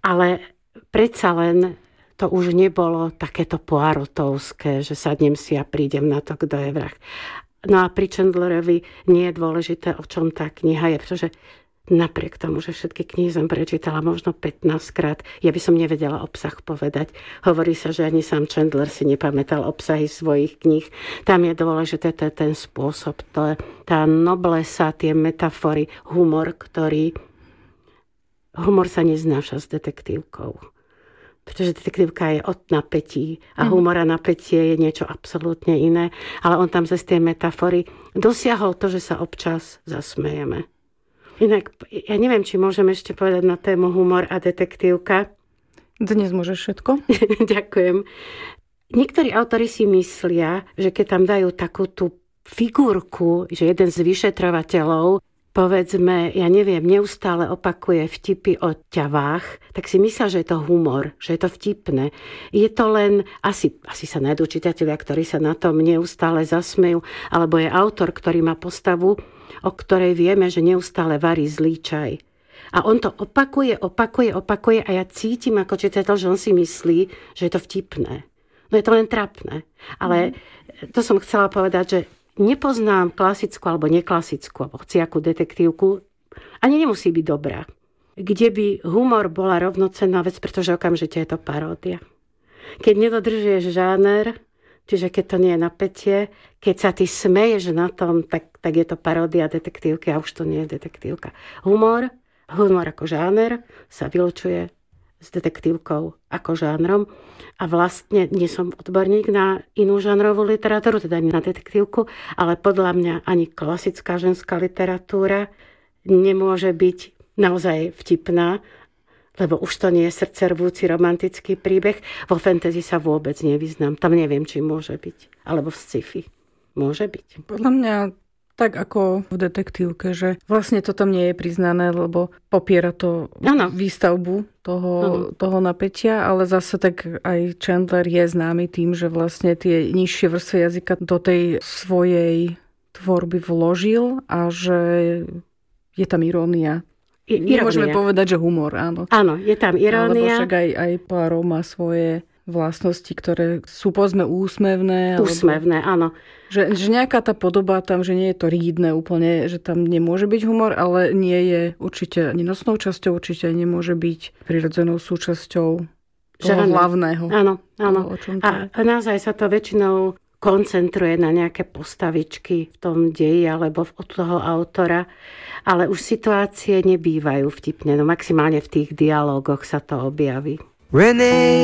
Ale predsa len to už nebolo takéto poirotovské, že sadnem si a prídem na to, kto je vrah. No a pri Chandlerovi nie je dôležité, o čom tá kniha je, pretože napriek tomu, že všetky knihy som prečítala možno 15 krát, ja by som nevedela obsah povedať. Hovorí sa, že ani sám Chandler si nepamätal obsahy svojich kníh. Tam je dôležité ten spôsob, tá noblesa, tie metafory, humor sa neznáša s detektívkou. Pretože detektívka je od napätí a humor a napätie je niečo absolútne iné. Ale on tam cez tie metafory dosiahol to, že sa občas zasmejeme. Inak, ja neviem, či môžem ešte povedať na tému humor a detektívka. Dnes môžeš všetko. Ďakujem. Niektorí autori si myslia, že keď tam dajú takú tú figurku, že jeden z vyšetrovateľov povedzme, ja neviem, neustále opakuje vtipy o ťavách, tak si myslia, že je to humor, že je to vtipné. Je to len, asi sa nájdú čitatelia, ktorí sa na tom neustále zasmejú, alebo je autor, ktorý má postavu, o ktorej vieme, že neustále varí zlý čaj. A on to opakuje a ja cítim ako čitateľ, že on si myslí, že je to vtipné. No je to len trapné. Ale to som chcela povedať, že nepoznám klasickú alebo neklasickú, alebo hociakú detektívku, ani nemusí byť dobrá, kde by humor bola rovnocenná vec, pretože okamžite je to paródia. Keď nedodržuješ žáner, čiže keď to nie je napätie, keď sa ty smeješ na tom, tak je to paródia detektívky a už to nie je detektívka. Humor ako žáner sa vylučuje s detektívkou ako žánrom. A vlastne nie som odborník na inú žánrovú literatúru, teda ani na detektívku, ale podľa mňa ani klasická ženská literatúra nemôže byť naozaj vtipná, lebo už to nie je srdcervúci romantický príbeh. Vo fantasy sa vôbec nevyznám. Tam neviem, či môže byť. Alebo v sci-fi. Môže byť. Podľa mňa tak ako v detektívke, že vlastne to tam nie je priznané, lebo popiera to výstavbu toho napätia, ale zase tak aj Chandler je známy tým, že vlastne tie nižšie vrstvy jazyka do tej svojej tvorby vložil a že je tam irónia. Nemôžeme povedať, že humor, áno. Áno, je tam irónia. Alebo však aj Poirot má svoje vlastnosti, ktoré sú povedzme úsmevné. Úsmevné, áno. Že nejaká tá podoba tam, že nie je to rídne úplne, že tam nemôže byť humor, ale nie je určite ani nosnou časťou, určite nemôže byť prirodzenou súčasťou toho hlavného. Áno. A naozaj sa to väčšinou koncentruje na nejaké postavičky v tom deji alebo od toho autora, ale už situácie nebývajú vtipné. No maximálne v tých dialógoch sa to objaví. René!